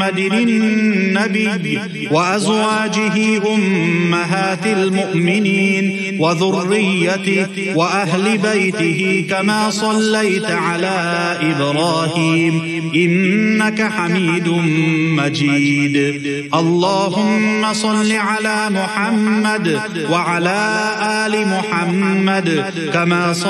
النبي وأزواجه أمهات المؤمنين وذريته وأهل بيته كما صليت على إبراهيم إنك حميد مجيد. اللهم صل على محمد وعلى آل محمد كما